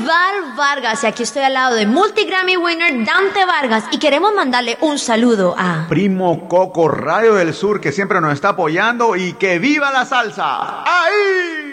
Val Vargas y aquí estoy al lado de multi-Grammy winner Dante Vargas y queremos mandarle un saludo a Primo Coco Radio del Sur, que siempre nos está apoyando, y que viva la salsa. ¡Ahí!